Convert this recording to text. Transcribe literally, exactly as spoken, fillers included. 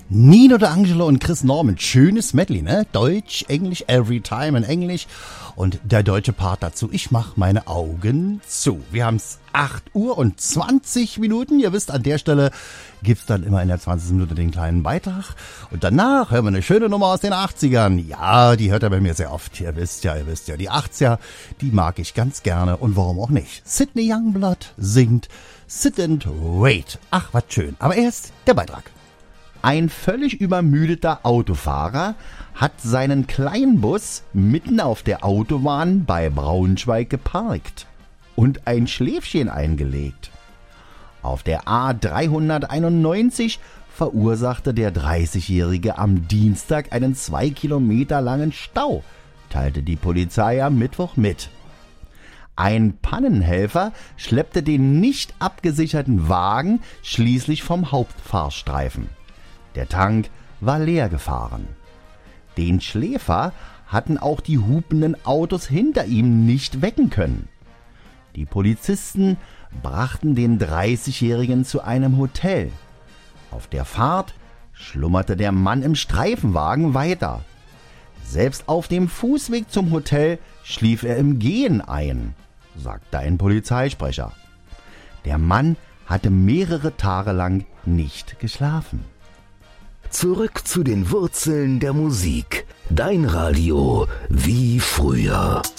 Nino D'Angelo und Chris Norman. Schönes Medley, ne? Deutsch, Englisch, every time in Englisch. Und der deutsche Part dazu. Ich mach meine Augen zu. Wir haben's acht Uhr und zwanzig Minuten. Ihr wisst, an der Stelle gibt's dann immer in der zwanzigsten Minute den kleinen Beitrag. Und danach hören wir eine schöne Nummer aus den achtzigern. Ja, die hört er bei mir sehr oft. Ihr wisst ja, ihr wisst ja, die achtziger, die mag ich ganz gerne. Und warum auch nicht? Sidney Youngblood singt Sit and Wait. Ach, was schön. Aber erst der Beitrag. Ein völlig übermüdeter Autofahrer hat seinen Kleinbus mitten auf der Autobahn bei Braunschweig geparkt und ein Schläfchen eingelegt. Auf der A dreihunderteinundneunzig verursachte der dreißigjährige am Dienstag einen zwei Kilometer langen Stau, teilte die Polizei am Mittwoch mit. Ein Pannenhelfer schleppte den nicht abgesicherten Wagen schließlich vom Hauptfahrstreifen. Der Tank war leer gefahren. Den Schläfer hatten auch die hupenden Autos hinter ihm nicht wecken können. Die Polizisten brachten den dreißigjährigen zu einem Hotel. Auf der Fahrt schlummerte der Mann im Streifenwagen weiter. Selbst auf dem Fußweg zum Hotel schlief er im Gehen ein, sagte ein Polizeisprecher. Der Mann hatte mehrere Tage lang nicht geschlafen. Zurück zu den Wurzeln der Musik. Dein Radio wie früher.